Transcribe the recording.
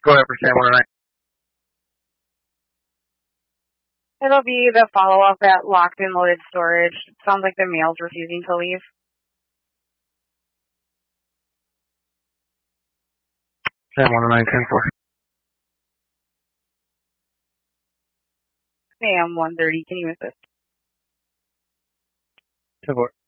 Go ahead for Sam 109. It'll be the follow-up at locked and loaded storage. It sounds like the mail's refusing to leave. Sam 109, 10-4. Sam 130, can you assist? 10-4.